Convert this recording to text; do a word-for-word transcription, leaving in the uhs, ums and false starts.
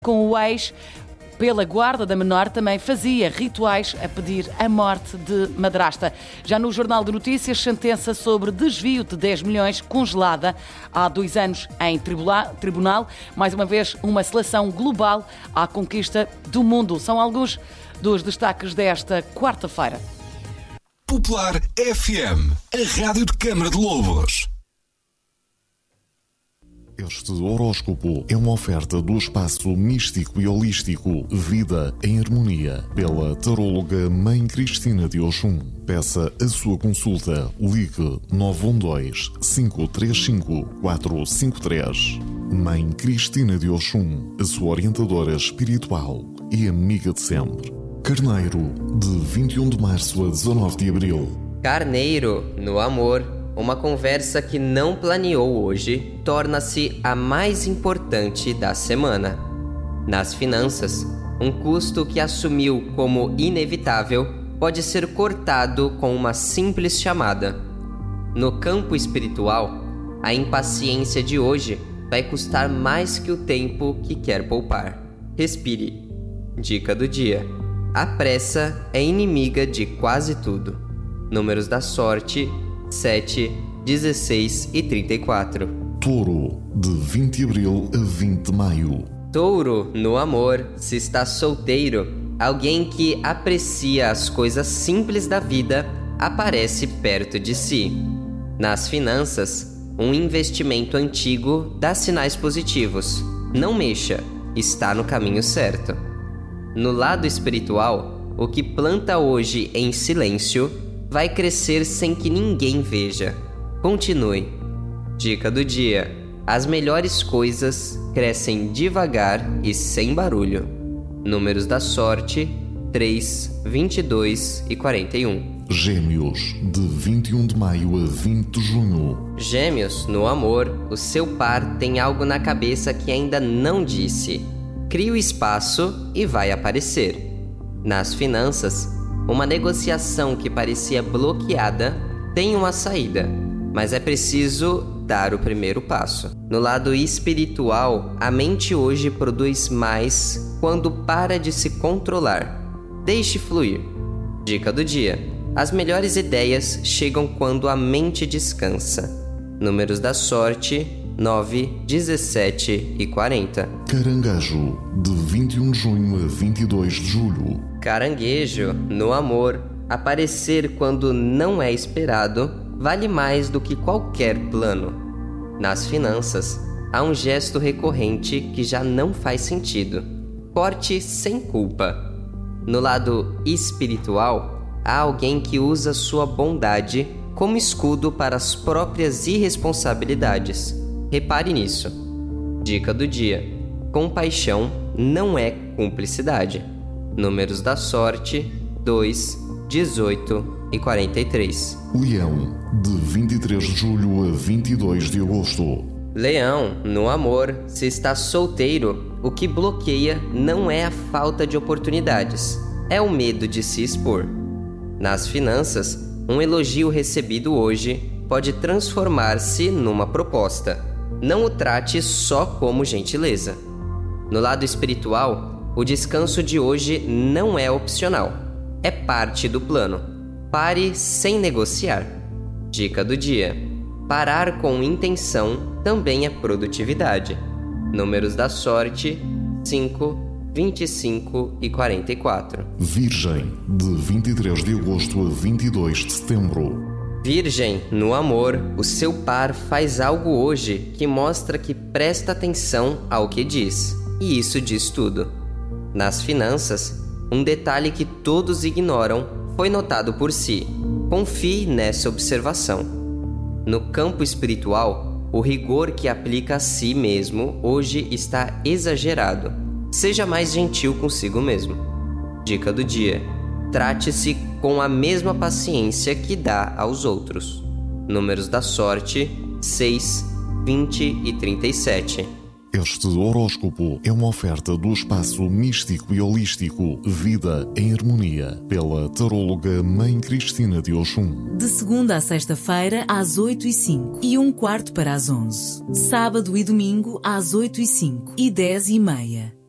Com o ex, pela guarda da menor, também fazia rituais a pedir a morte de madrasta. Já no Jornal de Notícias, sentença sobre desvio de dez milhões congelada há dois anos em tribunal. Mais uma vez, uma seleção global à conquista do mundo. São alguns dos destaques desta quarta-feira. Popular F M, a rádio de Câmara de Lobos. Este horóscopo é uma oferta do espaço místico e holístico Vida em Harmonia, pela taróloga Mãe Cristina de Oxum. Peça a sua consulta. Ligue nove um dois, cinco três cinco, quatro cinco três. Mãe Cristina de Oxum, a sua orientadora espiritual e amiga de sempre. Carneiro, de vinte e um de março a dezanove de abril. Carneiro, no amor, uma conversa que não planeou hoje torna-se a mais importante da semana. Nas finanças, um custo que assumiu como inevitável pode ser cortado com uma simples chamada. No campo espiritual, a impaciência de hoje vai custar mais que o tempo que quer poupar. Respire. Dica do dia: a pressa é inimiga de quase tudo. Números da sorte: sete, dezesseis e trinta e quatro. Touro, de vinte de abril a vinte de maio. Touro, no amor, se está solteiro, alguém que aprecia as coisas simples da vida aparece perto de si. Nas finanças, um investimento antigo dá sinais positivos. Não mexa, está no caminho certo. No lado espiritual, o que planta hoje em silêncio vai crescer sem que ninguém veja. Continue. Dica do dia: as melhores coisas crescem devagar e sem barulho. Números da sorte: três, vinte e dois e quarenta e um. Gêmeos, de vinte e um de maio a vinte de junho. Gêmeos, no amor, o seu par tem algo na cabeça que ainda não disse. Crie o espaço e vai aparecer. Nas finanças, uma negociação que parecia bloqueada tem uma saída, mas é preciso dar o primeiro passo. No lado espiritual, a mente hoje produz mais quando para de se controlar. Deixe fluir. Dica do dia: as melhores ideias chegam quando a mente descansa. Números da sorte: nove, dezessete e quarenta. Caranguejo, de vinte e um de junho a vinte e dois de julho. Caranguejo, no amor, aparecer quando não é esperado vale mais do que qualquer plano. Nas finanças, há um gesto recorrente que já não faz sentido. Corte sem culpa. No lado espiritual, há alguém que usa sua bondade como escudo para as próprias irresponsabilidades. Repare nisso. Dica do dia: compaixão não é cumplicidade. Números da sorte: dois, dezoito e quarenta e três. Leão, de vinte e três de julho a vinte e dois de agosto. Leão, no amor, se está solteiro, o que bloqueia não é a falta de oportunidades, é o medo de se expor. Nas finanças, um elogio recebido hoje pode transformar-se numa proposta. Não o trate só como gentileza. No lado espiritual, o descanso de hoje não é opcional, é parte do plano. Pare sem negociar. Dica do dia: parar com intenção também é produtividade. Números da sorte: cinco, vinte e cinco e quarenta e quatro. Virgem, de vinte e três de agosto a vinte e dois de setembro. Virgem, no amor, o seu par faz algo hoje que mostra que presta atenção ao que diz, e isso diz tudo. Nas finanças, um detalhe que todos ignoram foi notado por si. Confie nessa observação. No campo espiritual, o rigor que aplica a si mesmo hoje está exagerado. Seja mais gentil consigo mesmo. Dica do dia: trate-se com a mesma paciência que dá aos outros. Números da sorte: seis, vinte e trinta e sete. Este horóscopo é uma oferta do espaço místico e holístico Vida em Harmonia, pela taróloga Mãe Cristina de Oxum. De segunda a sexta-feira, às oito e cinco e um quarto para as onze. Sábado e domingo, às oito e cinco e dez e meia.